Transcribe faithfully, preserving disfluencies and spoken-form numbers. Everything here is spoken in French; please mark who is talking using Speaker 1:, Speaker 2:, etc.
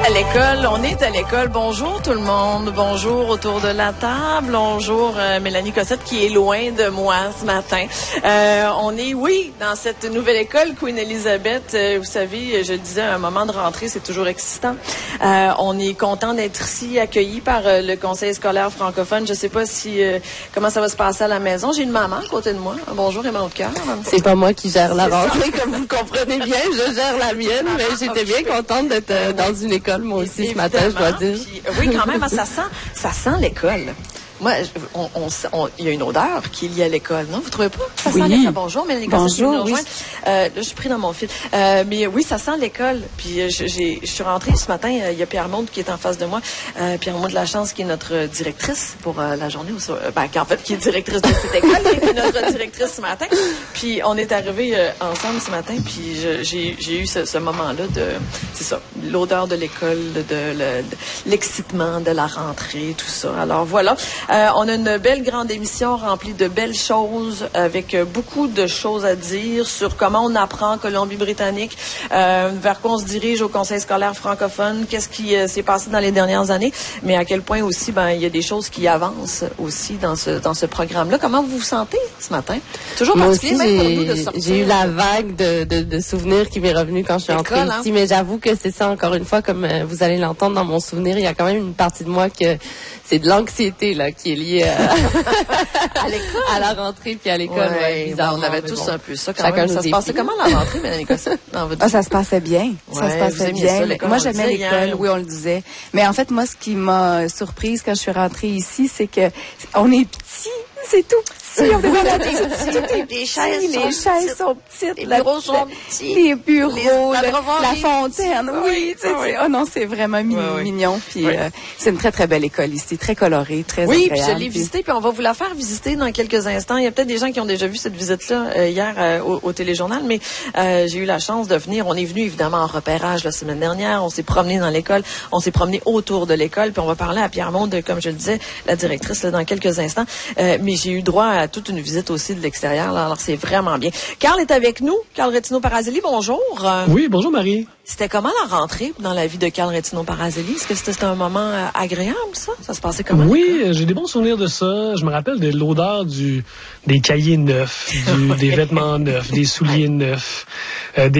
Speaker 1: À l'école, on est à l'école. Bonjour tout le monde. Bonjour autour de la table. Bonjour euh, Mélanie Cossette qui est loin de moi ce matin. Euh, on est, oui, dans cette nouvelle école Queen Elizabeth. Euh, vous savez, je le disais, un moment de rentrée, c'est toujours excitant. Euh, on est content d'être ici, accueillis par euh, le conseil scolaire francophone. Je sais pas si euh, comment ça va se passer à la maison. J'ai une maman à côté de moi. Bonjour Emma Haute-Cœur.
Speaker 2: C'est pas moi qui gère la rentrée, comme vous le comprenez bien. Je gère la mienne, mais j'étais okay. bien contente d'être euh, dans une école, moi aussi, évidemment, ce matin, je dois dire.
Speaker 1: Puis, oui, quand même, ça sent, ça sent l'école. Moi, on, on, on, il y a une odeur qui est liée à l'école, non? Vous trouvez pas? Ça
Speaker 2: oui.
Speaker 1: sent l'école. Bonjour, Mélanie Cossette.
Speaker 2: Bonjour, oui.
Speaker 1: Euh, là, je suis pris dans mon fil. Euh, mais oui, ça sent l'école. Puis, je, j'ai, je suis rentrée ce matin. Euh, il y a Pierre Maud qui est en face de moi. Euh, Pierre Maud de la Chance, qui est notre directrice pour euh, la journée. Euh, ben, en fait, qui est directrice de cette école, qui est notre directrice ce matin. Puis, on est arrivés euh, ensemble ce matin. Puis, je, j'ai, j'ai eu ce, ce moment-là de, c'est ça, l'odeur de l'école, de, de, de l'excitement de la rentrée, tout ça. Alors, voilà. Euh, on a une belle grande émission remplie de belles choses, avec beaucoup de choses à dire sur comment on apprend en Colombie-Britannique, euh, vers quoi on se dirige au conseil scolaire francophone, qu'est-ce qui euh, s'est passé dans les dernières années, mais à quel point aussi, ben, il y a des choses qui avancent aussi dans ce dans ce programme-là. Comment vous vous sentez ce matin? Toujours
Speaker 2: Moi
Speaker 1: particulier,
Speaker 2: aussi,
Speaker 1: même
Speaker 2: j'ai,
Speaker 1: pour nous de sortir.
Speaker 2: J'ai eu la vague de, de, de souvenirs qui m'est revenue quand je suis entrée hein? ici, mais j'avoue que c'est ça, encore une fois, comme euh, vous allez l'entendre dans mon souvenir, il y a quand même une partie de moi que c'est de l'anxiété là qui est liée à,
Speaker 1: à l'école,
Speaker 2: à la rentrée puis à l'école.
Speaker 1: Ouais,
Speaker 2: ouais, bizarrement,
Speaker 1: on avait tous
Speaker 2: bon.
Speaker 1: un peu ça. Quand
Speaker 2: Chacun
Speaker 1: même. Ça se passait comment la rentrée, Mélanie Cossette?
Speaker 3: Ah, ça se passait bien.
Speaker 1: Ouais,
Speaker 3: ça se passait bien.
Speaker 1: Ça,
Speaker 3: moi, j'aimais l'école. Hier. Oui, on le disait. Mais en fait, moi, ce qui m'a surprise quand je suis rentrée ici, c'est que on est petit. C'est tout petit. On est vraiment petit.
Speaker 1: Les chaises,
Speaker 3: les
Speaker 1: sont,
Speaker 3: chaises
Speaker 1: petites.
Speaker 3: sont petites.
Speaker 1: Les bureaux sont petits.
Speaker 3: Les bureaux,
Speaker 1: les,
Speaker 3: le, la fontaine. Oui, oui, tu sais. Oui. Oh non, c'est vraiment mi- oui, mignon. Puis oui. euh, c'est une très, très belle école ici. Très colorée, très
Speaker 1: oui,
Speaker 3: agréable.
Speaker 1: Oui, puis je l'ai visitée, puis on va vous la faire visiter dans quelques instants. Il y a peut-être des gens qui ont déjà vu cette visite-là euh, hier euh, au, au téléjournal, mais euh, j'ai eu la chance de venir. On est venu évidemment en repérage la semaine dernière. On s'est promené dans l'école. On s'est promené autour de l'école, puis on va parler à Pierre Maud, comme je le disais, la directrice, là, dans quelques instants. Euh, mais j'ai eu droit à toute une visite aussi de l'extérieur. Là, alors, c'est vraiment bien. Carl est avec nous. Carl Retino-Parazelli, bonjour. Euh,
Speaker 4: oui, bonjour Marie.
Speaker 1: C'était comment la rentrée dans la vie de Carl Retino-Parazelli? Est-ce que c'était un moment euh, agréable, ça? Ça se passait comment?
Speaker 4: Oui, j'ai des bons souvenirs de ça. Je me rappelle de l'odeur du des cahiers neufs, du, des vêtements neufs, des souliers neufs, euh, des